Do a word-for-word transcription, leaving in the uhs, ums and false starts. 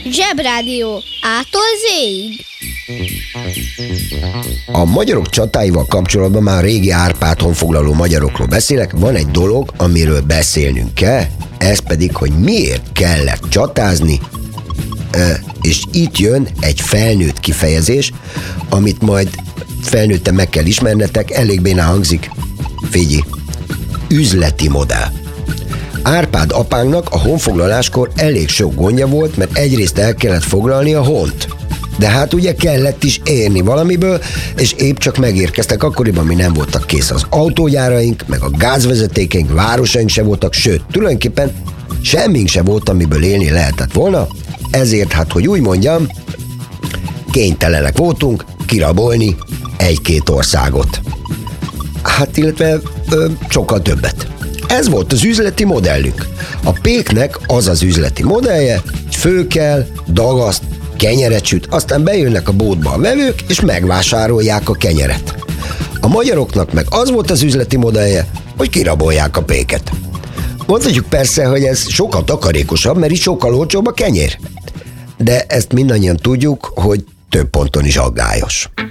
Zsebrádió A-tól Z-ig. A magyarok csatáival kapcsolatban már a régi Árpád honfoglaló magyarokról beszélek. Van egy dolog, amiről beszélnünk kell, ez pedig, hogy miért kellett csatázni, és itt jön egy felnőtt kifejezés, amit majd felnőtten meg kell ismernetek, elég bénán hangzik. Figyelj, üzleti modell. Árpád apánknak a honfoglaláskor elég sok gondja volt, mert egyrészt el kellett foglalni a hont. De hát ugye kellett is érni valamiből, és épp csak megérkeztek akkoriban, mi nem voltak kész az autógyáraink, meg a gázvezetékeink, városaink se voltak, sőt, tulajdonképpen semmink se volt, amiből élni lehetett volna, ezért hát, hogy úgy mondjam, kénytelenek voltunk kirabolni egy-két országot. Hát, illetve ö, sokkal többet. Ez volt az üzleti modellünk. A péknek az az üzleti modellje, hogy főkel, dagaszt, kenyeret süt, aztán bejönnek a boltba a vevők, és megvásárolják a kenyeret. A magyaroknak meg az volt az üzleti modellje, hogy kirabolják a péket. Mondhatjuk persze, hogy ez sokkal takarékosabb, mert itt sokkal olcsóbb a kenyér. De ezt mindannyian tudjuk, hogy több ponton is aggályos.